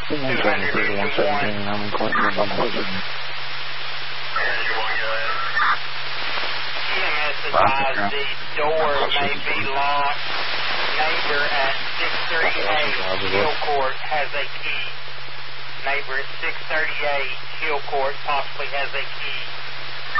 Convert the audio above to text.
117, I'm in Clinton. EMS advised the door may be locked. Neighbor at 638 Hill Court has a key. Neighbor at 638 Hill Court possibly has a key.